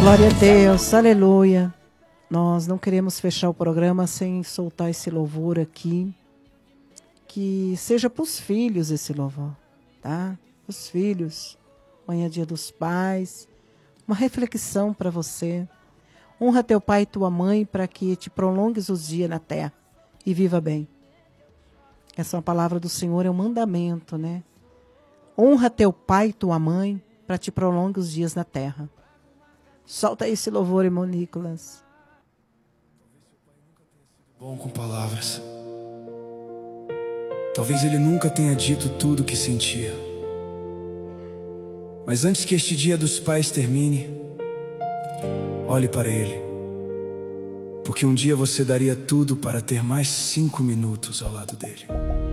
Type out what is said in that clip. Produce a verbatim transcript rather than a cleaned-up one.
Glória a Deus, aleluia. Nós não queremos fechar o programa sem soltar esse louvor aqui. Que seja para os filhos esse louvor, tá? Os filhos, amanhã é dia dos pais. Uma reflexão para você. Honra teu pai e tua mãe para que te prolongues os dias na terra e viva bem. Essa é uma palavra do Senhor, é um mandamento, né? Honra teu pai e tua mãe para te prolongue os dias na terra. Solta esse louvor, irmão Nicolas. Bom com palavras. Talvez ele nunca tenha dito tudo o que sentia. Mas antes que este dia dos pais termine, olhe para ele. Porque um dia você daria tudo para ter mais cinco minutos ao lado dele.